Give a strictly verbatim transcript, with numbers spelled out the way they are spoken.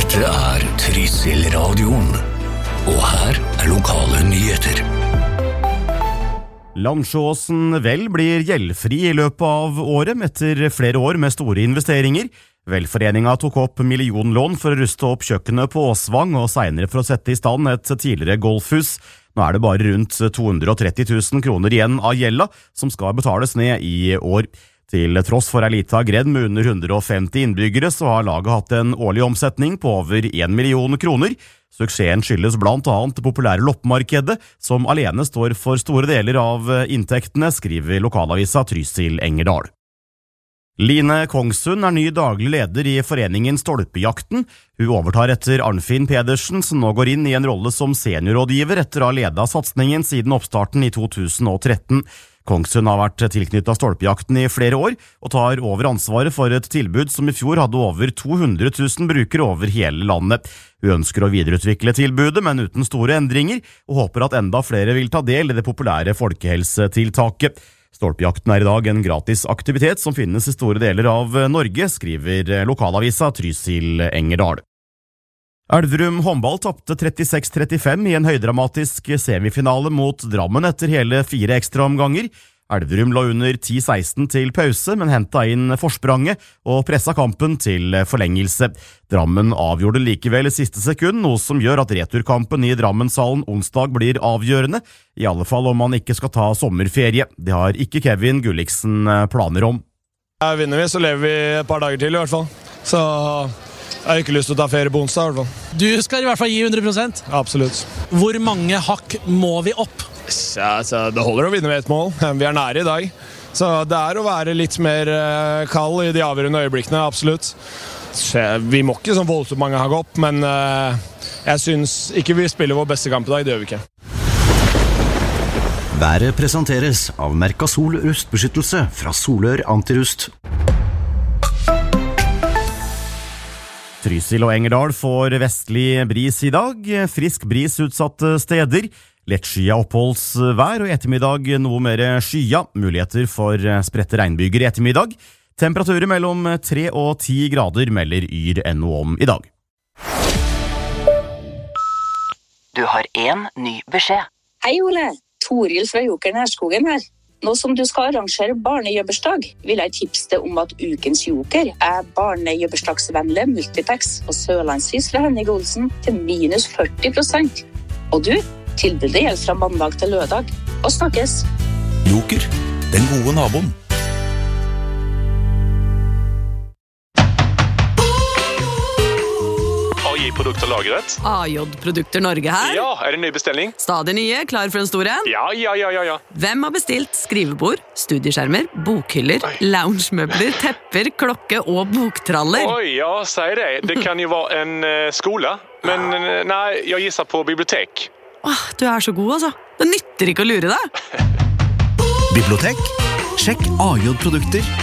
Dette er Trysil-radioen, og her er lokale nyheter. Langsjåsen vel blir gjeldfri i løpet av året etter flere år med store investeringer. Velforeninga tok opp millionlån for å ruste opp kjøkkenet på Åsvang og senere for å sette i stand et tidligere golfhus. Nå er det bare rundt to hundre og tretti tusen kroner igjen av gjelda som skal betales ned i år. Til tross for ei lita gredd med under hundre og femti innbyggere, så har laget hatt en årlig omsetning på over en million kroner. Suksessen skyldes blant annet det populære loppemarkedet, som alene står for store deler av inntektene, skriver lokalavisa Trysil-Engerdal. Line Kongsund er ny daglig leder i foreningen Stolpejakten. Hun overtar etter Arnfinn Pedersen, som nå går inn i en rolle som seniorrådgiver etter å ha ledet satsningen siden oppstarten i to tusen og tretten. Kongsund har vært tilknyttet Stolpejakten i flere år, og tar over ansvaret for et tilbud som i fjor hadde over to hundre tusen brukere over hele landet. Hun ønsker å videreutvikle tilbudet, men uten store endringer, og håper at enda flere vil ta del i det populære folkehelsetiltaket. Stolpejakten er i dag en gratis aktivitet som finnes i store deler av Norge, skriver lokalavisa Trysil-Engerdal. Elverum håndball tapte trettiseks trettifem i en høydramatisk semifinale mot Drammen etter hele fire ekstraomganger. Elverum lå under ti seksten til pause, men hentet inn forspranget og presset kampen til forlengelse. Drammen avgjorde likevel i siste sekund, noe som gjør at returkampen i Drammenshallen onsdag blir avgjørende, i alle fall om man ikke skal ta sommerferie. Det har ikke Kevin Gulliksen planer om. Ja, vinner vi, så lever vi et par dager til i hvert fall. Så jeg har ikke lyst til å ta ferie på onsdag i hvert fall. Du skal i hvert fall gi hundre prosent? Absolutt. Hvor mange hakk må vi opp? Ja, så det holder å vinne med et mål. Vi er nære i dag. Så det er å være litt mer kald i de avgjørende øyeblikkene, absolutt. Vi må ikke sånn voldsomt mange hakk opp, men jeg synes ikke vi spiller vår beste kamp i dag, det gjør vi ikke. Været presenteres av Mercasol rustbeskyttelse fra Solør Antirust. Trysil og Engerdal får vestlig bris i dag, frisk bris utsatte steder, lett skya oppholdsvær og i ettermiddag noe mer skya, muligheter for spredte regnbyger i ettermiddag. Temperaturer mellom tre og ti grader melder Yr N O om i dag. Du har en ny beskjed. Hei Ole, Toril fra Joker Nærskogen her. Nå som du skal arrangere barnejøbbersdag, vil jeg tipse deg om at ukens Joker er barnejøbbersdagsvennlig multipacks og sørlandsvis fra Henning Olsen til minus førti prosent. Og du, tilbudet gjelder fra mandag til lørdag. Og snakkes! Joker, den gode naboen. A J-produkter lagret. A J-produkter Norge her. Ja, er det ny bestilling? Stadig nye, klar for en stor en. Ja, ja, ja, ja, ja. Hvem har bestilt skrivebord, studieskjermer, bokhyller, loungemøbler, tepper, klokke og boktraller? Oi, ja, sier det. Det kan jo være en uh, skole, men uh, nei, jeg gisser på bibliotek. Åh, du er så god, altså. Det nytter ikke å lure deg. Bibliotek? Sjekk A J-produkter